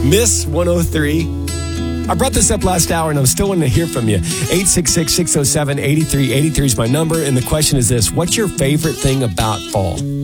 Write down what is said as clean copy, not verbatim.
Miss 103. I brought this up last hour, and I'm still wanting to hear from you. 866-607-8383 is my number, and the question is this: what's your favorite thing about fall?